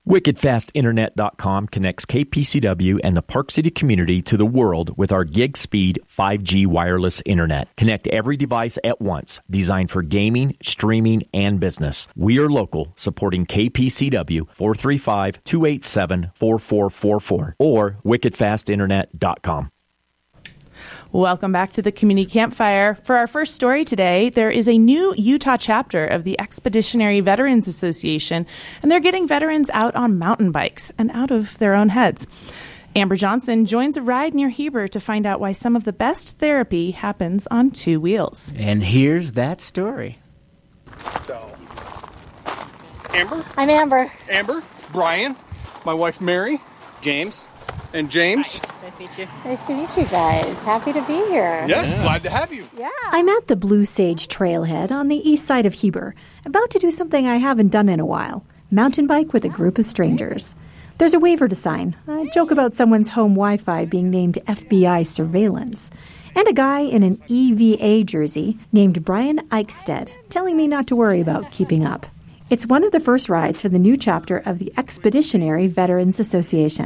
WickedFastInternet.com connects KPCW and the Park City community to the world with our gig speed 5G wireless internet. Connect every device at once, designed for gaming, streaming, and business. We are local, supporting KPCW 435-287-4444 or WickedFastInternet.com. Welcome back to the Community Campfire. For our first story today, there is a new Utah chapter of the Expeditionary Veterans Association, and they're getting veterans out on mountain bikes and out of their own heads. Amber Johnson joins a ride near Heber to find out why some of the best therapy happens on two wheels. And here's that story. So, Amber? I'm Amber. Amber, Brian, my wife Mary, James, and James. Hi. Nice to meet you. Nice to meet you guys. Happy to be here. Yes, glad to have you. Yeah. I'm at the Blue Sage Trailhead on the east side of Heber, about to do something I haven't done in a while. Mountain bike with a group of strangers. There's a waiver to sign, a joke about someone's home Wi-Fi being named FBI surveillance, and a guy in an EVA jersey named Brian Eichstead telling me not to worry about keeping up. It's one of the first rides for the new chapter of the Expeditionary Veterans Association.